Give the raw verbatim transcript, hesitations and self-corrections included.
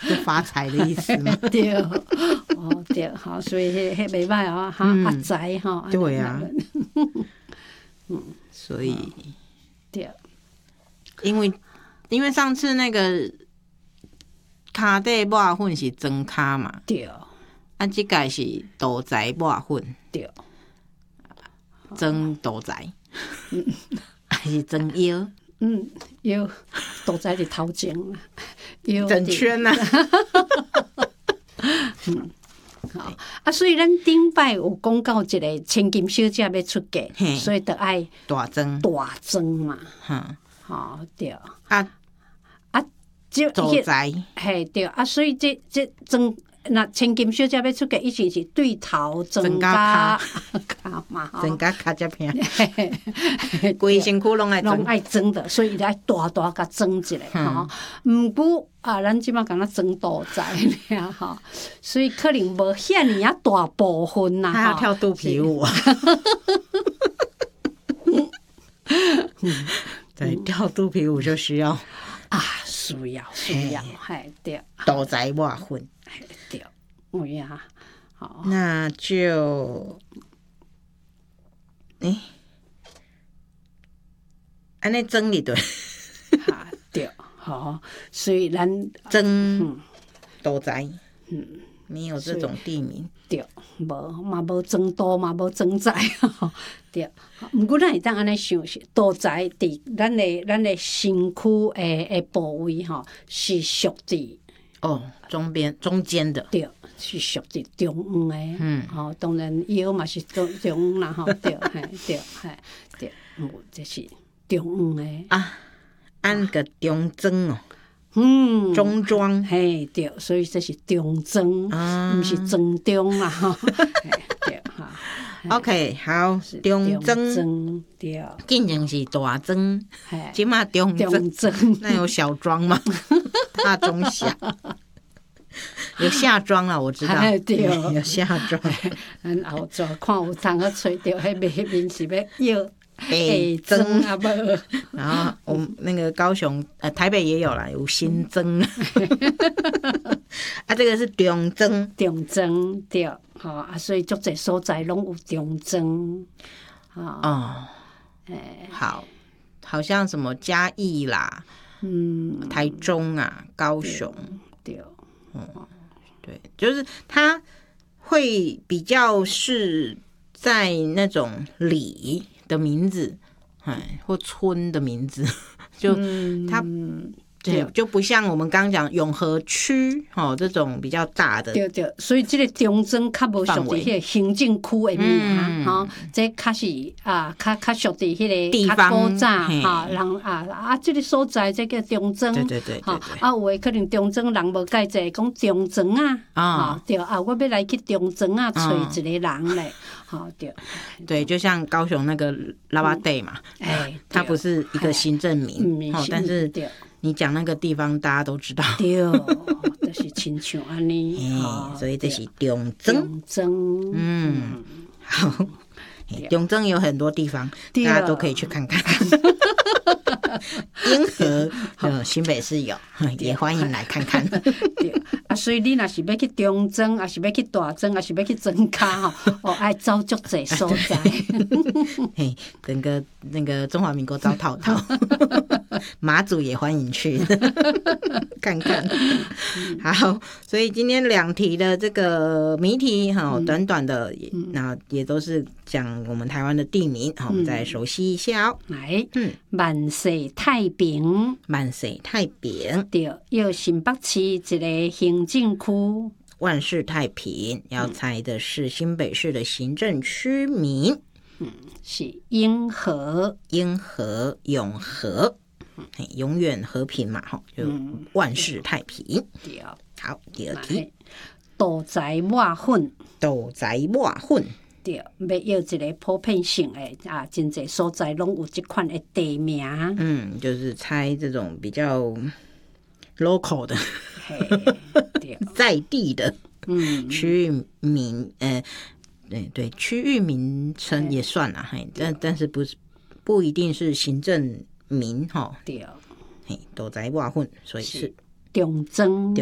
就发财的意思嘛。 对，哦对，好，所以迄迄袂歹哦，哈、嗯、阿宅哈。 对啊，嗯，所以、 嗯、对， 因为因为上次那个骹底抹粉是装骹嘛， 对， 啊，这个是肚臍抹粉， 对， 装肚臍，嗯，还是装腰？ 嗯，腰肚臍伫头前啦，腰整圈啊。 嗯，好啊，所以咱顶摆有讲到一个千金小姐要出嫁，所以就爱大装大装嘛， 哈， 好对啊啊，这肚臍嘿对啊，所以这这装。那千金小姐要出嫁，以前是对头增加卡嘛， 增加卡才平，规身躯拢爱拢爱装的，所以伊爱大大甲装一下吼。毋过啊，咱即马敢若装肚臍尔吼，所以可能无遐尼啊大部分呐。 还要跳肚皮舞啊！对，跳肚皮舞就需要啊，需要需要，嘿对， 肚臍抹粉。 对，有呀，好， 那就，诶、欸，安尼装哩对， 哈对，好，所以咱装肚臍，嗯，没有这种地名， 对，无嘛无装肚嘛无装臍，对，毋过咱会当安尼想，肚臍伫咱的咱的身躯诶诶部位吼，是属伫。 哦，中边中间的， 对，是属伫中央的， 嗯， 吼、哦，当然腰嘛是中中央啦，吼，对，嘿，对，嘿，对，有这是中央的啊，按个中装哦， 嗯， 中装， 嘿，对，所以这是中装，啊，毋是装中啦，吼，对，哈 ，OK， 好，中装， 对， 进前是大装，即马中装，那有小装吗？大中小。有下装了，我知道， 对， 有下装。 咱后座看有通去吹到，迄面面是要要下装啊无。 然后我们那个高雄呃台北也有啦，有新增。啊，这个是中装， 中装对，吼啊，所以足侪所在拢有中装。 哦，哎，好，好像什么嘉义啦，嗯，台中啊，高雄， 对。 嗯，对，就是它会比较是在那种里的名字，哎，或村的名字，就它。嗯对，就不像我们刚刚讲永和区哦这种比较大的， 对对，所以这个中正较无属伫迄个行政区的名哈，这较是啊，较较属伫迄个地方古早哈人啊啊，这个所在这个中正， 对对对对， 啊有诶可能中正人无介济，讲中正啊，啊对啊，我要来去中正啊找一个人嘞，好对， 对，就像高雄那个拉巴地嘛，哎，它不是一个行政名，哦，但是你讲那个地方，大家都知道。 对，就是亲像安尼， 所以这是中正。 中正， 嗯，好，中正有很多地方，大家都可以去看看。英和，呃，新北市有，也欢迎来看看。 对啊，所以你若是要去中正，还是要去大正，还是要去增加吼，哦，爱走足侪所在。 嘿，整个那个中华民国找套套，马祖也欢迎去看看。好，所以今天两题的这个谜题哈，短短的，那也都是讲我们台湾的地名，好，我们再来熟悉一下哦。 来，嗯，万世太平， 万世太平， 对，要新北市一个行政区。 万世太平，要猜的是新北市的行政区名， 嗯，是英和， 英和永和，嗯、永远和平嘛，哈，就万世太平。 对， 好，第二题， 肚臍抹粉， 肚臍抹粉。 对，要要一个普遍性的啊，真侪所在拢有这款的地名。 嗯，就是猜这种比较 local 的， 对， 在地的，嗯，区域名，呃，对对，区域名称也算啦，嘿，但但是不是不一定是行政名哈。 对， 嘿，肚臍抹粉，所以是中正。